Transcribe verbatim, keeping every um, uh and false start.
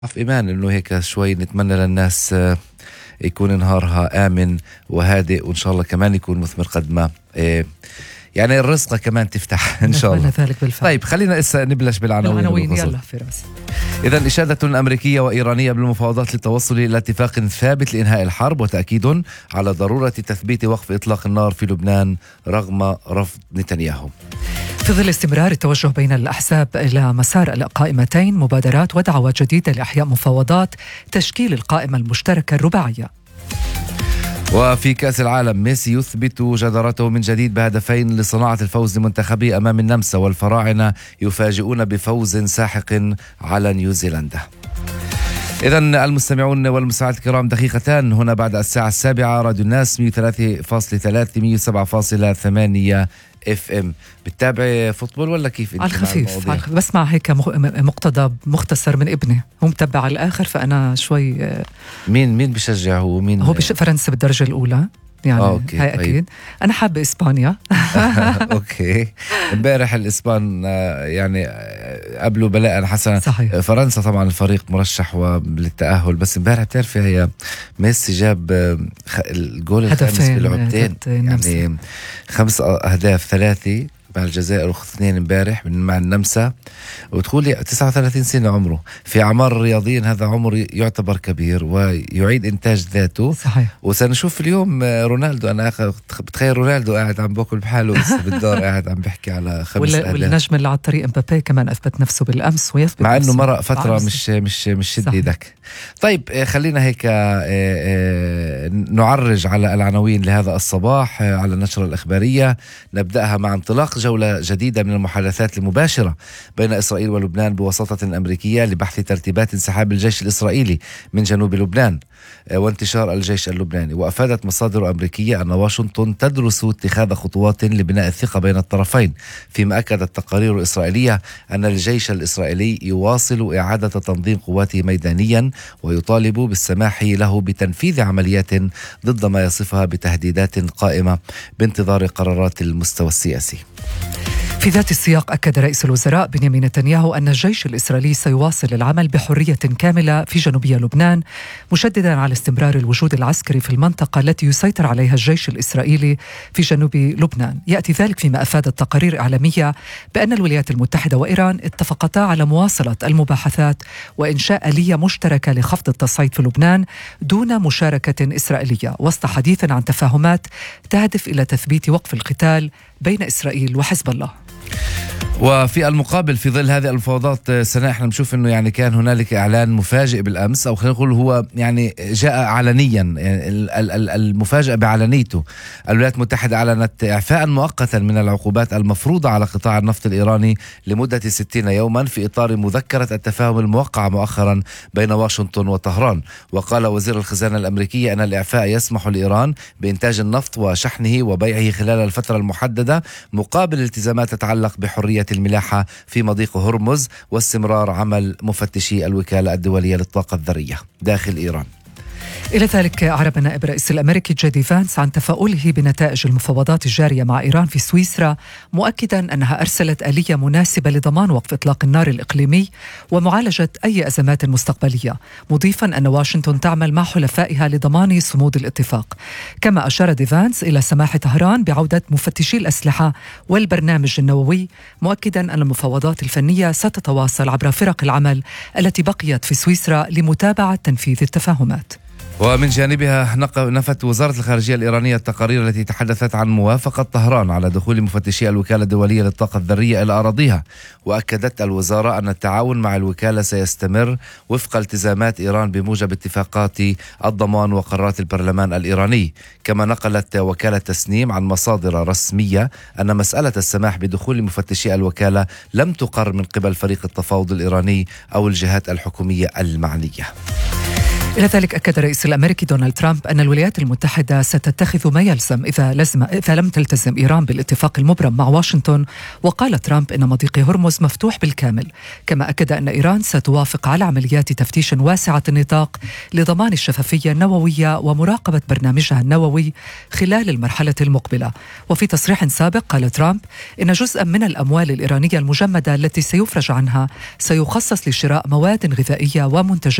في إيمان إنه هيك شوي نتمنى للناس آه، يكون نهارها آمن وهادئ، وإن شاء الله كمان يكون مثمر قد ما آه، يعني الرزقة كمان تفتح إن شاء الله. نتمنى ذلك بالفعل. طيب خلينا إسا نبلش بالعناوين. العناوين يلا فراس. إذن إشادة أمريكية وإيرانية بالمفاوضات للتوصل إلى اتفاق ثابت لإنهاء الحرب، وتأكيد على ضرورة تثبيت وقف إطلاق النار في لبنان رغم رفض نتنياهو. في ظل استمرار التوجه بين الأحزاب إلى مسار القائمتين، مبادرات ودعوات جديدة لإحياء مفاوضات تشكيل القائمة المشتركة الرباعية. وفي كأس العالم ميسي يثبت جدارته من جديد بهدفين لصناعة الفوز لمنتخبه أمام النمسا، والفراعنة يفاجئون بفوز ساحق على نيوزيلندا. إذن المستمعون والمستمعات الكرام، دقيقتان هنا بعد الساعة السابعة، راديو الناس مية وثلاثة فاصلة ثلاثة مية وسبعة فاصلة ثمانية اف ام. بتتابع فوتبول ولا كيف؟ على الخفيف على الخفيف بسمع هيك مقتضى مختصر من ابني، هو متبع على الآخر فأنا شوي. مين مين بشجع؟ هو مين؟ هو بش فرنسا بالدرجة الأولى يعني. آه، أوكي. هاي أكيد. طيب. أنا حابة إسبانيا. أوكي. امبارح الإسبان يعني قبلوا بلاء حسنا. صحيح. فرنسا طبعا الفريق مرشح للتأهل، بس امبارح بتعرفي هي ميسي جاب الجول الخامس بلعبتين، يعني خمس أهداف، ثلاثة مع الجزائر واثنين امبارح مع النمسا، وتقولي تسعة وثلاثين سنة عمره. في أعمار الرياضيين هذا عمر يعتبر كبير ويعيد إنتاج ذاته. صحيح. وسنشوف اليوم رونالدو، أنا بتخيل رونالدو قاعد عم باكل بحاله بالدار قاعد عم بحكي على خمس أهداف. والنجم اللي على الطريق مبابي كمان أثبت نفسه بالأمس ويثبت مع إنه مرق فترة مش مش مش شد إيدك. طيب خلينا هيك نعرج على العناوين لهذا الصباح على النشرة الإخبارية. نبدأها مع انطلاق جولة جديدة من المحادثات المباشرة بين إسرائيل ولبنان بوساطة أمريكية لبحث ترتيبات انسحاب الجيش الإسرائيلي من جنوب لبنان وانتشار الجيش اللبناني. وأفادت مصادر أمريكية أن واشنطن تدرس اتخاذ خطوات لبناء الثقة بين الطرفين، فيما أكدت تقارير إسرائيلية أن الجيش الإسرائيلي يواصل إعادة تنظيم قواته ميدانيا، ويطالب بالسماح له بتنفيذ عمليات ضد ما يصفها بتهديدات قائمة بانتظار قرارات المستوى السياسي. في ذات السياق، أكد رئيس الوزراء بنيامين نتنياهو أن الجيش الإسرائيلي سيواصل العمل بحرية كاملة في جنوبية لبنان، مشددا على استمرار الوجود العسكري في المنطقة التي يسيطر عليها الجيش الإسرائيلي في جنوب لبنان. يأتي ذلك فيما أفادت تقارير إعلامية بأن الولايات المتحدة وإيران اتفقتا على مواصلة المباحثات وإنشاء آلية مشتركة لخفض التصعيد في لبنان دون مشاركة إسرائيلية، وسط حديث عن تفاهمات تهدف إلى تثبيت وقف القتال بين إسرائيل وحزب الله. وفي المقابل في ظل هذه المفاوضات سنة، احنا بنشوف انه يعني كان هنالك اعلان مفاجئ بالامس، او خلينا نقول هو يعني جاء علنيا، يعني المفاجأة بعلنيته. الولايات المتحدة اعلنت اعفاء مؤقتا من العقوبات المفروضة على قطاع النفط الايراني لمدة ستين يوما في اطار مذكرة التفاهم الموقعة مؤخرا بين واشنطن وطهران. وقال وزير الخزانة الامريكي ان الاعفاء يسمح لايران بانتاج النفط وشحنه وبيعه خلال الفترة المحددة، مقابل التزامات تتعلق بحرية الملاحة في مضيق هرمز واستمرار عمل مفتشي الوكالة الدولية للطاقة الذرية داخل إيران. إلى ذلك أعرب نائب الرئيس الأمريكي جي دي فانس عن تفاؤله بنتائج المفاوضات الجارية مع إيران في سويسرا، مؤكدا أنها أرسلت آلية مناسبة لضمان وقف إطلاق النار الإقليمي ومعالجة أي أزمات مستقبلية، مضيفا أن واشنطن تعمل مع حلفائها لضمان صمود الاتفاق. كما أشار دي فانس إلى سماح طهران بعودة مفتشي الأسلحة والبرنامج النووي، مؤكدا أن المفاوضات الفنية ستتواصل عبر فرق العمل التي بقيت في سويسرا لمتابعة تنفيذ التفاهمات. ومن جانبها نفت وزارة الخارجية الإيرانية التقارير التي تحدثت عن موافقة طهران على دخول مفتشي الوكالة الدولية للطاقة الذرية إلى أراضيها. وأكدت الوزارة أن التعاون مع الوكالة سيستمر وفق التزامات إيران بموجب اتفاقات الضمان وقرارات البرلمان الإيراني. كما نقلت وكالة تسنيم عن مصادر رسمية أن مسألة السماح بدخول مفتشي الوكالة لم تقر من قبل فريق التفاوض الإيراني أو الجهات الحكومية المعنية. إلى ذلك أكد الرئيس الأمريكي دونالد ترامب أن الولايات المتحدة ستتخذ ما يلزم إذا, لزم إذا لم تلتزم إيران بالاتفاق المبرم مع واشنطن. وقال ترامب أن مضيق هرمز مفتوح بالكامل، كما أكد أن إيران ستوافق على عمليات تفتيش واسعة النطاق لضمان الشفافية النووية ومراقبة برنامجها النووي خلال المرحلة المقبلة. وفي تصريح سابق قال ترامب إن جزءا من الأموال الإيرانية المجمدة التي سيفرج عنها سيخصص لشراء مواد غذائية ومنتجات